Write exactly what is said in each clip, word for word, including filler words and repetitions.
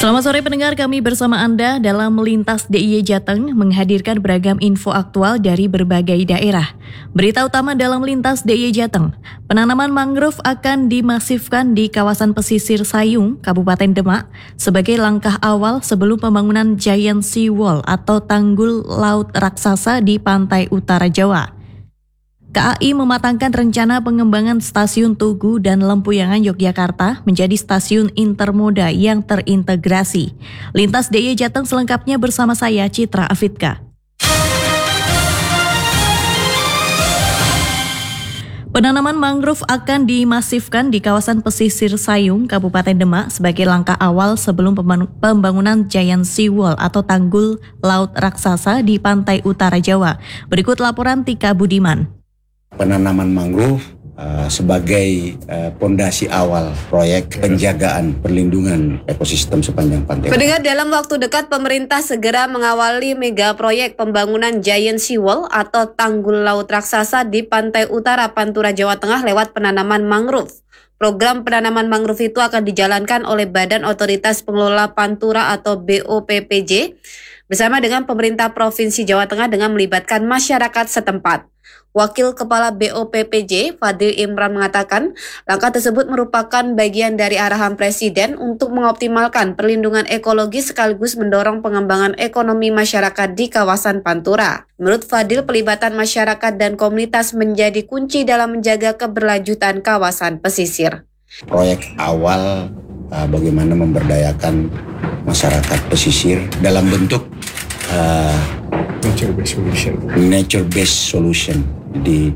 Selamat sore pendengar, kami bersama Anda dalam Melintas D I Y Jateng menghadirkan beragam info aktual dari berbagai daerah. Berita utama dalam Melintas D I Y Jateng, penanaman mangrove akan dimasifkan di kawasan pesisir Sayung, Kabupaten Demak sebagai langkah awal sebelum pembangunan Giant Sea Wall atau tanggul laut raksasa di pantai utara Jawa. K A I mematangkan rencana pengembangan stasiun Tugu dan Lempuyangan Yogyakarta menjadi stasiun intermoda yang terintegrasi. Lintas D I Y Jateng selengkapnya bersama saya Citra Afidka. Penanaman mangrove akan dimasifkan di kawasan pesisir Sayung, Kabupaten Demak sebagai langkah awal sebelum pembangunan Giant Sea Wall atau tanggul laut raksasa di pantai utara Jawa. Berikut laporan Tika Budiman. Penanaman mangrove uh, sebagai pondasi uh, awal proyek penjagaan perlindungan ekosistem sepanjang pantai. Pendengar, dalam waktu dekat pemerintah segera mengawali mega proyek pembangunan Giant Sea Wall atau tanggul laut raksasa di pantai utara Pantura Jawa Tengah lewat penanaman mangrove. Program penanaman mangrove itu akan dijalankan oleh Badan Otoritas Pengelola Pantura atau B O P P J bersama dengan pemerintah Provinsi Jawa Tengah dengan melibatkan masyarakat setempat. Wakil Kepala B O P P J, Fadil Imran mengatakan, langkah tersebut merupakan bagian dari arahan Presiden untuk mengoptimalkan perlindungan ekologi sekaligus mendorong pengembangan ekonomi masyarakat di kawasan Pantura. Menurut Fadil, pelibatan masyarakat dan komunitas menjadi kunci dalam menjaga keberlanjutan kawasan pesisir. Proyek awal uh, bagaimana memberdayakan masyarakat pesisir dalam bentuk uh, nature-based solution. Nature-based solution. Jadi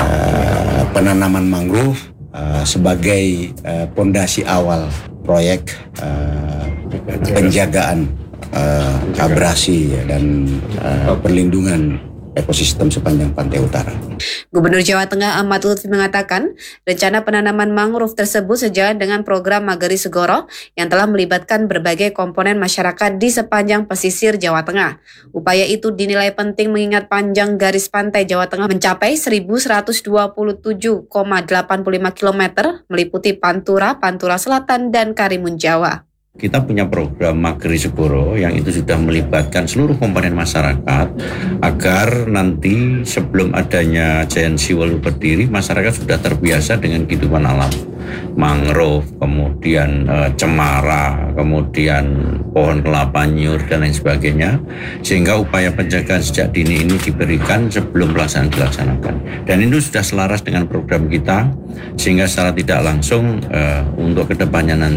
uh, penanaman mangrove uh, sebagai pondasi uh, awal proyek uh, penjagaan uh, abrasi dan uh, perlindungan ekosistem sepanjang pantai utara. Gubernur Jawa Tengah Ahmad Lutfi mengatakan, rencana penanaman mangrove tersebut sejalan dengan program Magari Segoro yang telah melibatkan berbagai komponen masyarakat di sepanjang pesisir Jawa Tengah. Upaya itu dinilai penting mengingat panjang garis pantai Jawa Tengah mencapai seribu seratus dua puluh tujuh koma delapan puluh lima kilometer, meliputi Pantura, Pantura Selatan, dan Karimun Jawa. Kita punya program Magari Segoro yang itu sudah melibatkan seluruh komponen masyarakat agar nanti sebelum adanya Giant Sea Wall berdiri, masyarakat sudah terbiasa dengan kehidupan alam. Mangrove, kemudian e, cemara, kemudian pohon kelapa nyur dan lain sebagainya, sehingga upaya penjagaan sejak dini ini diberikan sebelum pelaksanaan dilaksanakan. Dan itu sudah selaras dengan program kita, sehingga secara tidak langsung e, untuk kedepannya nanti